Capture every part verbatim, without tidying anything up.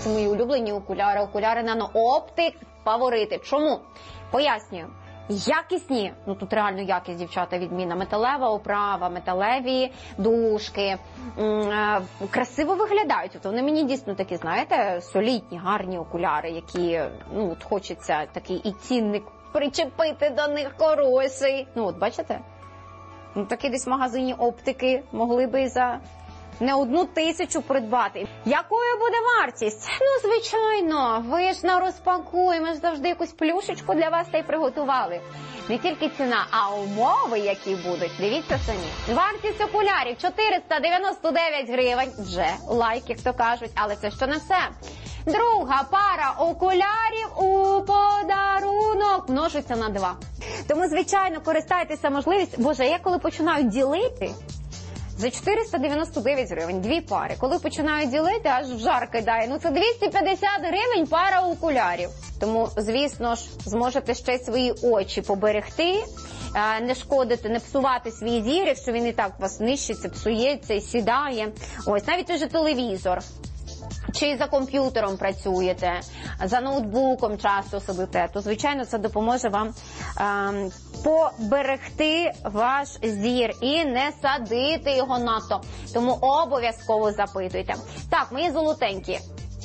Це мої улюблені окуляри, окуляри Nano Optic, фаворити. Чому? Пояснюю. Якісні, ну тут реально якість, дівчата, відмінна, металева оправа, металеві дужки, красиво виглядають. Тобто вони мені дійсно такі, знаєте, солідні, гарні окуляри, які, ну от хочеться такий і цінник причепити до них хороший. Ну от бачите? Ну такі десь в магазині оптики могли би і за не одну тисячу придбати. Якою буде вартість? Ну, звичайно, ви ж на розпакуй, ми ж завжди якусь плюшечку для вас та й приготували. Не тільки ціна, а умови, які будуть. Дивіться самі. Вартість окулярів чотириста дев'яносто дев'ять гривень. Вже лайк, як то кажуть, але це ще не все. Друга пара окулярів у подарунок множиться на два. Тому, звичайно, користайтеся можливістю. Боже, я коли починаю ділити, за чотириста дев'яносто дев'ять гривень, дві пари. Коли починаю ділити, аж в жар кидає. Ну це двісті п'ятдесят гривень пара окулярів. Тому, звісно ж, зможете ще й свої очі поберегти, не шкодити, не псувати свій зір, якщо він і так у вас нищиться, псується і сідає. Ось, навіть уже телевізор. Чи за комп'ютером працюєте, за ноутбуком часто сидите, то, звичайно, це допоможе вам ем, поберегти ваш зір і не садити його надто. Тому обов'язково запитуйте. Так, мої золотенькі,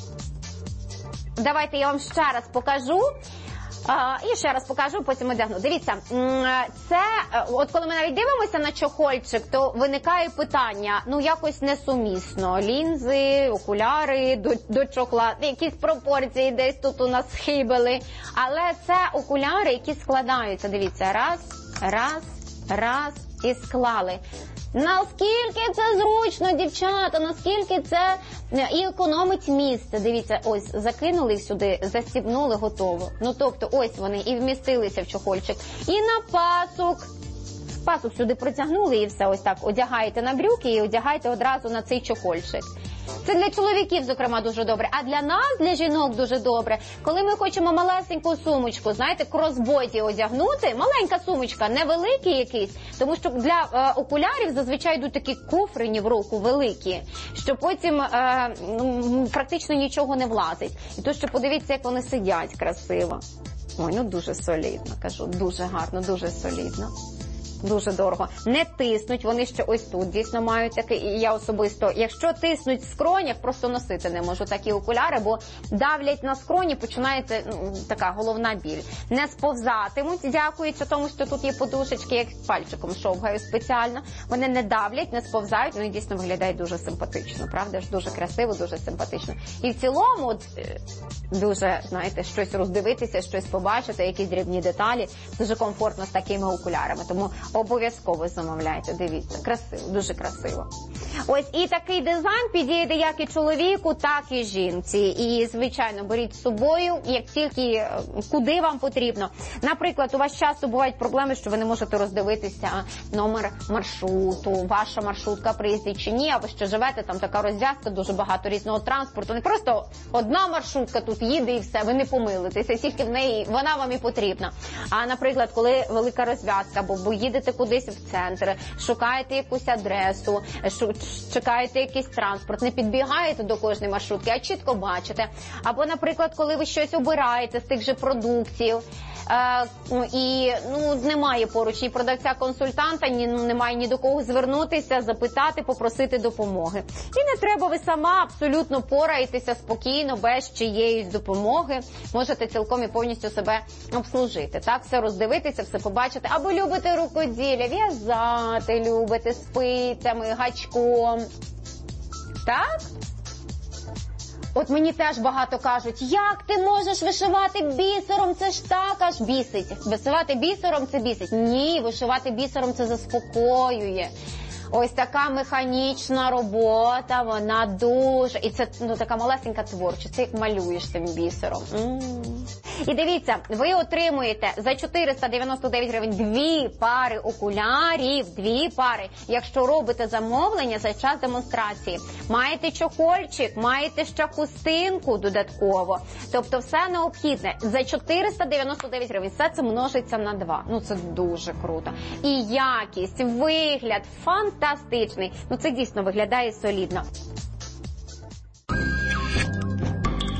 давайте я вам ще раз покажу. А, і ще раз покажу, потім одягну. Дивіться, це, от коли ми навіть дивимося на чохольчик, то виникає питання, ну якось несумісно. Лінзи, окуляри, до, до чохла, якісь пропорції десь тут у нас схибили. Але це окуляри, які складаються, дивіться, раз, раз, раз і склали. Наскільки це зручно, дівчата, наскільки це і економить місце. Дивіться, ось, закинули сюди, застібнули, готово. Ну, тобто, ось вони і вмістилися в чохольчик. І на пасок. Пасок сюди протягнули і все, ось так, одягаєте на брюки і одягаєте одразу на цей чохольчик. Це для чоловіків, зокрема, дуже добре. А для нас, для жінок, дуже добре. Коли ми хочемо малесеньку сумочку, знаєте, кросбоді одягнути, маленька сумочка, невеликий якийсь, тому що для е, окулярів зазвичай йдуть такі куфрині в руку, великі, що потім е, ну, практично нічого не влазить. І то, що подивіться, як вони сидять красиво. Ой, ну дуже солідно, кажу, дуже гарно, дуже солідно. Дуже дорого. Не тиснуть, вони ще ось тут дійсно мають таке, і я особисто, якщо тиснуть в скронях, просто носити не можу такі окуляри, бо давлять на скроні, починається ну, така головна біль. Не сповзатимуть, дякуючи тому, що тут є подушечки, як пальчиком шовгаю спеціально. Вони не давлять, не сповзають, ну і дійсно виглядають дуже симпатично, правда ж? Дуже красиво, дуже симпатично. І в цілому, от, дуже, знаєте, щось роздивитися, щось побачити, якісь дрібні деталі, дуже комфортно з такими окулярами. Тому обов'язково замовляйте, дивіться, красиво, дуже красиво. Ось і такий дизайн підійде як і чоловіку, так і жінці. І, звичайно, беріть з собою, як тільки куди вам потрібно. Наприклад, у вас часто бувають проблеми, що ви не можете роздивитися номер маршруту, ваша маршрутка приїздить чи ні, або що живете, там така розв'язка, дуже багато різного транспорту. Не просто одна маршрутка тут їде і все, ви не помилитеся, тільки в неї, вона вам і потрібна. А, наприклад, коли велика розв'язка, або їдете кудись в центр, шукаєте якусь адресу, чекаєте якийсь транспорт, не підбігаєте до кожної маршрутки, а чітко бачите. Або, наприклад, коли ви щось обираєте з тих же продуктів, е, і ну, немає поруч ні продавця-консультанта, ні, ну, немає ні до кого звернутися, запитати, попросити допомоги. І не треба, ви сама абсолютно пораєтеся спокійно, без чиєїсь допомоги, можете цілком і повністю себе обслужити. Так, все роздивитися, все побачити. Або любите рукоділля, в'язати любите спицями, гачком. Так? От мені теж багато кажуть, як ти можеш вишивати бісером, це ж так аж бісить. Вишивати бісером це бісить. Ні, вишивати бісером це заспокоює. Ось така механічна робота, вона дуже... І це ну, така малесенька творчість, це як малюєш тим бісером. М-м. І дивіться, ви отримуєте за чотириста дев'яносто дев'ять гривень дві пари окулярів, дві пари, якщо робите замовлення за час демонстрації. Маєте чохольчик, маєте ще хустинку додатково. Тобто все необхідне. За чотириста дев'яносто дев'ять гривень. Все це множиться на два. Ну це дуже круто. І якість, вигляд, фантастичний. Ну це дійсно виглядає солідно.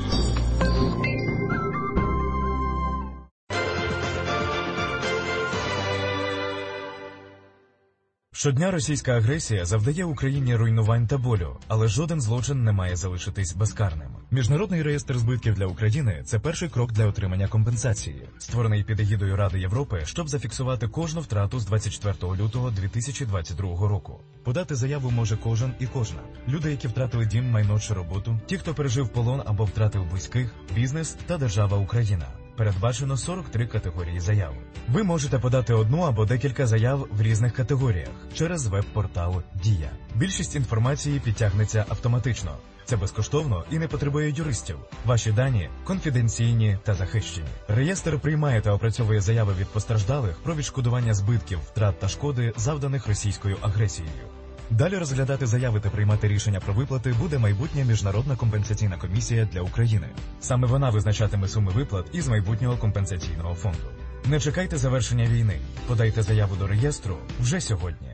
Щодня російська агресія завдає Україні руйнувань та болю, але жоден злочин не має залишитись безкарним. Міжнародний реєстр збитків для України – це перший крок для отримання компенсації, створений під егідою Ради Європи, щоб зафіксувати кожну втрату з двадцять четвертого лютого дві тисячі двадцять другого року. Подати заяву може кожен і кожна. Люди, які втратили дім, майно чи роботу, ті, хто пережив полон або втратив близьких, бізнес та держава Україна. Передбачено сорок три категорії заяв. Ви можете подати одну або декілька заяв в різних категоріях через веб-портал «Дія». Більшість інформації підтягнеться автоматично. Це безкоштовно і не потребує юристів. Ваші дані конфіденційні та захищені. Реєстр приймає та опрацьовує заяви від постраждалих про відшкодування збитків, втрат та шкоди, завданих російською агресією. Далі розглядати заяви та приймати рішення про виплати буде майбутня Міжнародна компенсаційна комісія для України. Саме вона визначатиме суми виплат із майбутнього компенсаційного фонду. Не чекайте завершення війни. Подайте заяву до реєстру вже сьогодні.